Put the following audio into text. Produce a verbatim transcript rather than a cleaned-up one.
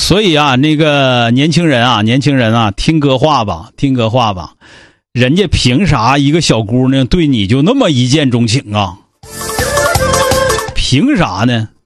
所以啊，那个年轻人啊，年轻人啊，听哥话吧，听哥话吧，人家凭啥一个小姑娘对你就那么一见钟情啊？凭啥呢？